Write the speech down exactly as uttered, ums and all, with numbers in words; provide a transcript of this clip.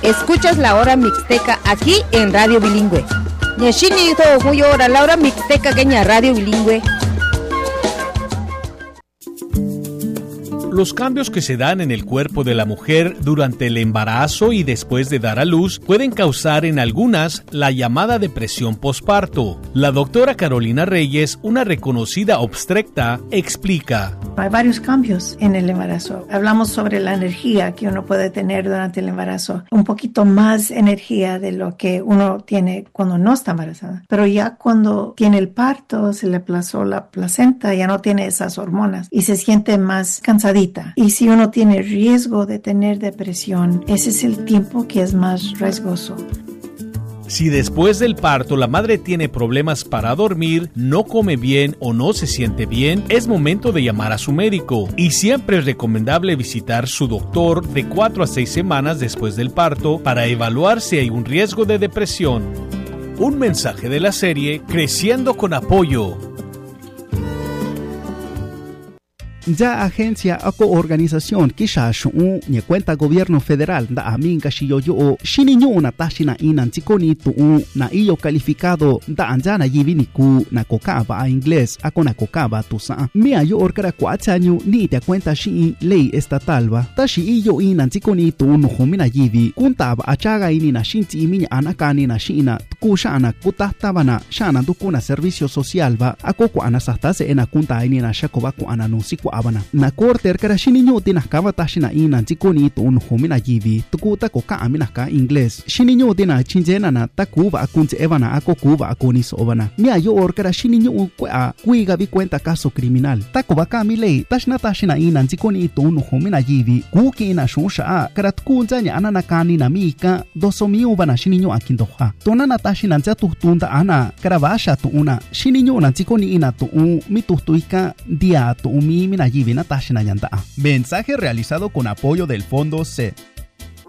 Escuchas la hora mixteca aquí en Radio Bilingüe. Nyashini to muy hora la hora mixteca queña Radio Bilingüe. Los cambios que se dan en el cuerpo de la mujer durante el embarazo y después de dar a luz pueden causar en algunas la llamada depresión posparto. La doctora Carolina Reyes, una reconocida obstetra, explica. Hay varios cambios en el embarazo. Hablamos sobre la energía que uno puede tener durante el embarazo. Un poquito más energía de lo que uno tiene cuando no está embarazada. Pero ya cuando tiene el parto, se le aplazó la placenta, ya no tiene esas hormonas y se siente más cansadita. Y si uno tiene riesgo de tener depresión, ese es el tiempo que es más riesgoso. Si después del parto la madre tiene problemas para dormir, no come bien o no se siente bien, es momento de llamar a su médico. Y siempre es recomendable visitar su doctor de cuatro a seis semanas después del parto para evaluar si hay un riesgo de depresión. Un mensaje de la serie Creciendo con Apoyo. Ya agencia o organización que ya shu ni cuenta gobierno federal da aminga shiyo yo shini nyu na tashina inan tikoni tu na iyo calificado da anjana yivini ku na kokaba a inglés a kona kokaba tu sa mi ayo orkara kwata nyu ni te cuenta shi ley estatal ba tashi iyo inan tikoni tu no humina yivi kuntaba achaga ini na shinti iminya anakani na shina kushana kutatabana shana dukuna servicio social ba akoko anasastase ena kunta ini na shakoba ku ananusi abana na korter kara shini nyu tinas kava tashina ina tikoni tu un humina yivi tukuta ko ka amina ka inglés shini nyu tina chinjena na takuva akunche evana ako kuva akoni sobana mi ayo or kara shini nyu kwa kuiga vi cuenta caso criminal takuva ka mi lei tashna tashina ina tikoni tu un humina yivi kuki ina shusha kara tukunja nya anana kani na mika doso mi ubana shini nyu akindoha tonana tashina nja tutunda ana kara vasha tu una shini nyu na tikoni ina tu un mi tutuika dia tu mi Mensaje realizado con apoyo del Fondo C.